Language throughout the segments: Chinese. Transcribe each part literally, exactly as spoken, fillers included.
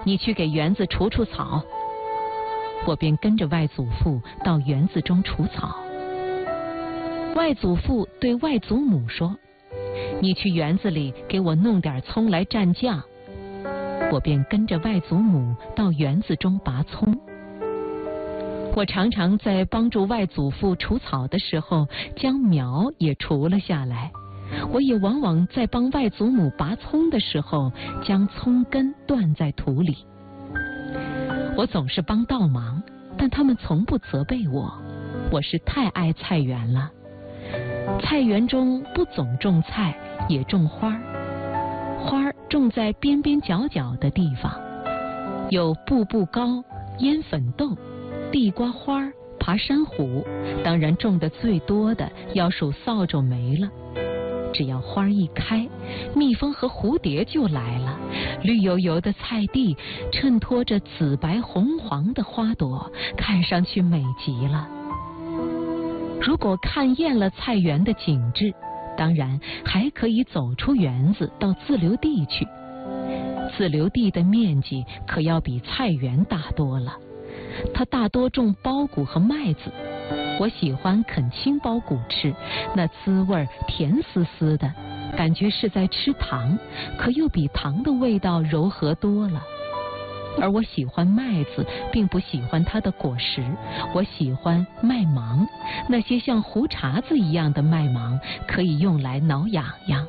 你去给园子除除草。我便跟着外祖父到园子中除草。外祖父对外祖母说，你去园子里给我弄点葱来蘸酱。我便跟着外祖母到园子中拔葱。我常常在帮助外祖父除草的时候，将苗也除了下来。我也往往在帮外祖母拔葱的时候，将葱根断在土里。我总是帮倒忙，但他们从不责备我。我是太爱菜园了。菜园中不总种菜，也种花儿。花儿种在边边角角的地方，有步步高、烟粉豆、地瓜花、爬山虎，当然种得最多的要数扫帚梅了。只要花一开，蜜蜂和蝴蝶就来了。绿油油的菜地衬托着紫白红黄的花朵，看上去美极了。如果看厌了菜园的景致，当然还可以走出园子到自留地去。自留地的面积可要比菜园大多了，它大多种苞谷和麦子。我喜欢啃青苞谷吃，那滋味甜丝丝的，感觉是在吃糖，可又比糖的味道柔和多了。而我喜欢麦子，并不喜欢它的果实，我喜欢麦芒，那些像胡茬子一样的麦芒，可以用来挠痒痒。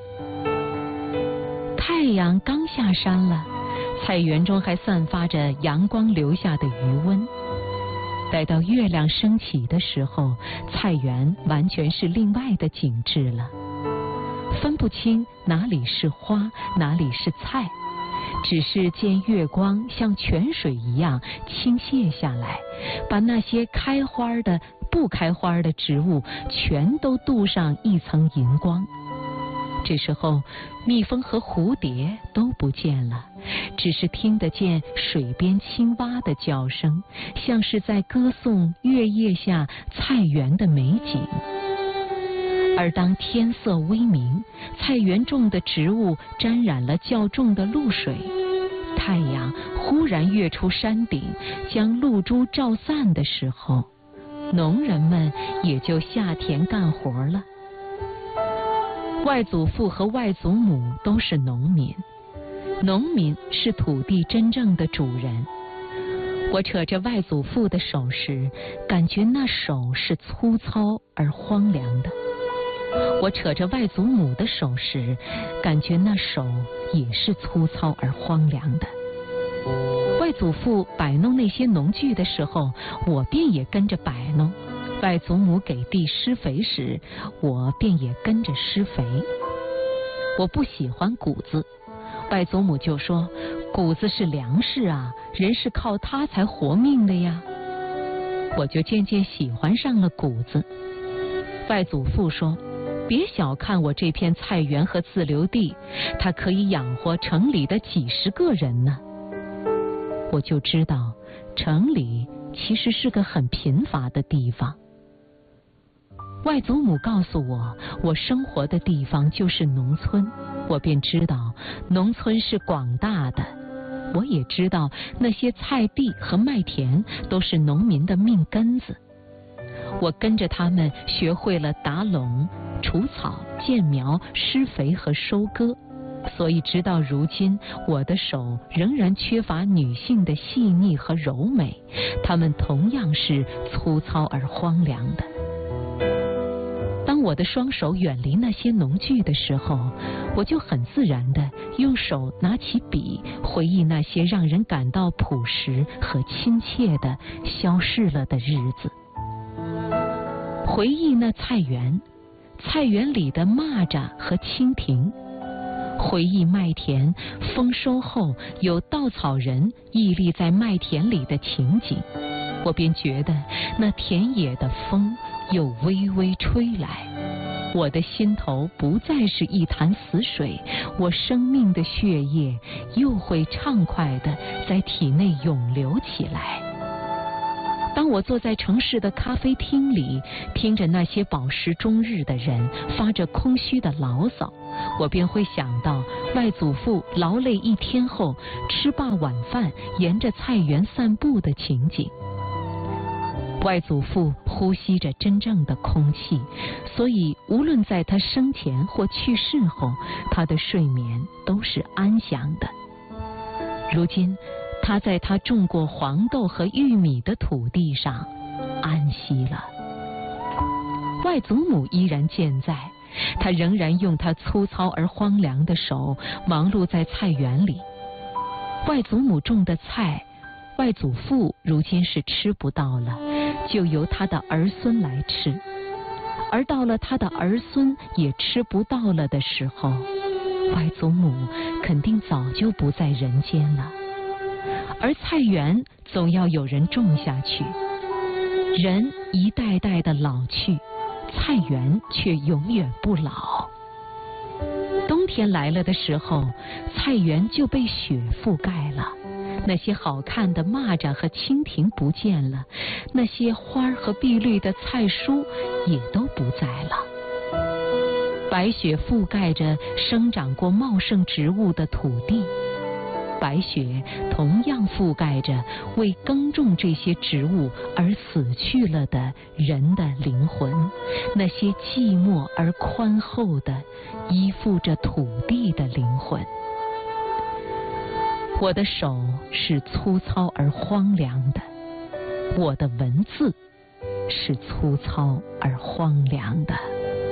太阳刚下山了，菜园中还散发着阳光留下的余温。待到月亮升起的时候，菜园完全是另外的景致了，分不清哪里是花，哪里是菜，只是见月光像泉水一样倾泻下来，把那些开花的、不开花的植物全都镀上一层银光。这时候，蜜蜂和蝴蝶都不见了，只是听得见水边青蛙的叫声，像是在歌颂月夜下菜园的美景。而当天色微明，菜园中的植物沾染了较重的露水，太阳忽然跃出山顶，将露珠照散的时候，农人们也就下田干活了。外祖父和外祖母都是农民，农民是土地真正的主人。我扯着外祖父的手时，感觉那手是粗糙而荒凉的；我扯着外祖母的手时，感觉那手也是粗糙而荒凉的。外祖父摆弄那些农具的时候，我便也跟着摆弄。外祖母给地施肥时，我便也跟着施肥。我不喜欢谷子，外祖母就说，谷子是粮食啊，人是靠它才活命的呀。我就渐渐喜欢上了谷子。外祖父说，别小看我这片菜园和自留地，它可以养活城里的几十个人呢。我就知道，城里其实是个很贫乏的地方。外祖母告诉我，我生活的地方就是农村，我便知道农村是广大的。我也知道那些菜地和麦田都是农民的命根子。我跟着他们学会了打垄、除草、建苗、施肥和收割，所以直到如今，我的手仍然缺乏女性的细腻和柔美，它们同样是粗糙而荒凉的。当我的双手远离那些农具的时候，我就很自然地用手拿起笔，回忆那些让人感到朴实和亲切的消逝了的日子。回忆那菜园，菜园里的蚂蚱和蜻蜓，回忆麦田丰收后有稻草人屹立在麦田里的情景，我便觉得那田野的风又微微吹来，我的心头不再是一潭死水，我生命的血液又会畅快地在体内涌流起来。当我坐在城市的咖啡厅里，听着那些饱食终日的人发着空虚的牢骚， 我便会想到外祖父劳累一天后吃罢晚饭，沿着菜园散步的情景。外祖父呼吸着真正的空气，所以无论在他生前或去世后，他的睡眠都是安详的。如今，他在他种过黄豆和玉米的土地上安息了。外祖母依然健在，他仍然用他粗糙而荒凉的手忙碌在菜园里。外祖母种的菜，外祖父如今是吃不到了，就由他的儿孙来吃。而到了他的儿孙也吃不到了的时候，外祖母肯定早就不在人间了。而菜园总要有人种下去，人一代代的老去，菜园却永远不老。冬天来了的时候，菜园就被雪覆盖了，那些好看的蚂蚱和蜻蜓不见了，那些花和碧绿的菜蔬也都不在了。白雪覆盖着生长过茂盛植物的土地，白雪同样覆盖着为耕种这些植物而死去了的人的灵魂，那些寂寞而宽厚的依附着土地的灵魂。我的手是粗糙而荒凉的，我的文字是粗糙而荒凉的。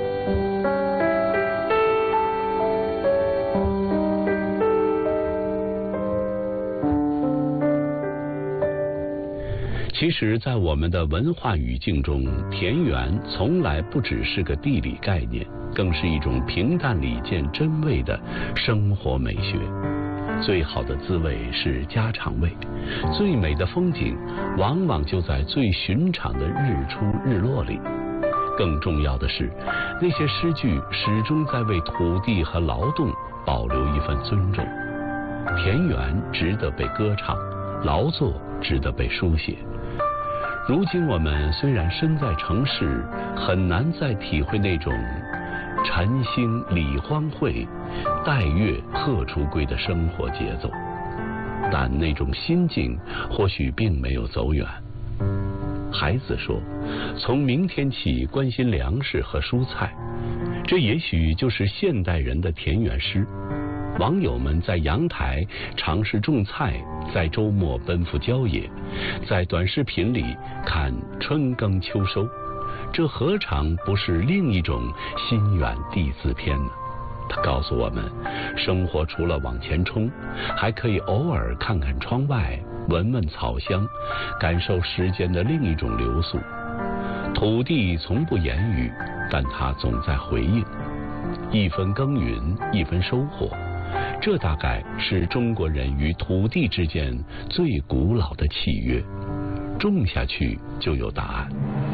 其实在我们的文化语境中，田园从来不只是个地理概念，更是一种平淡里见真味的生活美学。最好的滋味是家常味，最美的风景往往就在最寻常的日出日落里。更重要的是，那些诗句始终在为土地和劳动保留一份尊重。田园值得被歌唱，劳作值得被书写。如今我们虽然身在城市，很难再体会那种晨兴理荒秽，待月荷锄归的生活节奏，但那种心境或许并没有走远。孩子说，从明天起关心粮食和蔬菜，这也许就是现代人的田园诗。网友们在阳台尝试种菜，在周末奔赴郊野，在短视频里看春耕秋收，这何尝不是另一种心远地自偏呢？他告诉我们，生活除了往前冲，还可以偶尔看看窗外，闻闻草香，感受时间的另一种流速。土地从不言语，但它总在回应。一分耕耘，一分收获，这大概是中国人与土地之间最古老的契约。种下去就有答案。